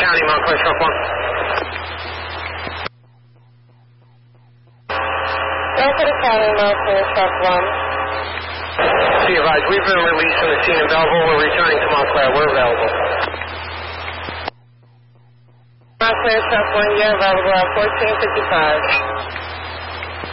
County, Montclair, Truck 1. Montclair County, Montclair, Truck 1. Be advised, we've been released from the scene in Belleville. We're returning to Montclair. We're available. Montclair, Truck 1, you're available at 1455.